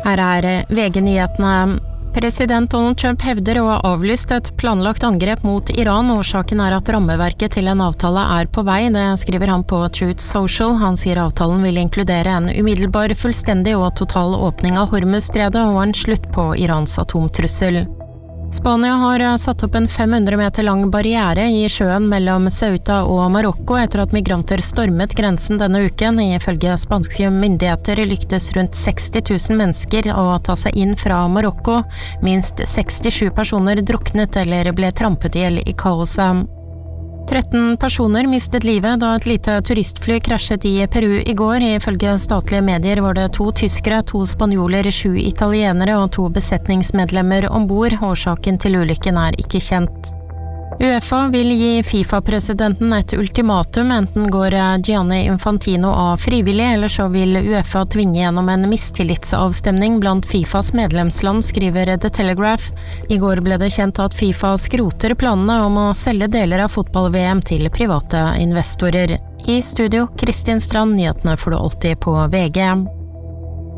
Her VG-nyhetene. President Donald Trump hevder å ha avlyst et planlagt angrep mot Iran. Årsaken at rammeverket til en avtale på vei, det skriver han på Truth Social. Han sier avtalen vil inkludere en umiddelbar, fullstendig og total åpning av Hormuzstredet og en slutt på Irans atomtrussel. Spania har satt opp en 500 meter lang barriere i sjøen mellom Ceuta og Marokko etter at migranter stormet grensen denne uken. Ifølge spanske myndigheter lyktes rundt 60 000 mennesker å ta seg inn fra Marokko. Minst 67 personer druknet eller ble trampet ihjel i kaoset. 13 personer mistet livet da et lite turistfly krasjet i Peru i går. Ifølge statlige medier var det 2 tyskere, 2 spanjoler, 7 italienere og 2 besetningsmedlemmer ombord. Årsaken til ulykken ikke kjent. UEFA vil gi FIFA-presidenten et ultimatum, enten går Gianni Infantino av frivillig, eller så vil UEFA tvinge gjennom en mistillitsavstemning blant FIFAs medlemsland, skriver The Telegraph. I går ble det kjent at FIFA skroter planene om å selge deler av fotball-VM til private investorer. I studio, Kristin Strand, nyhetene får du alltid på VG.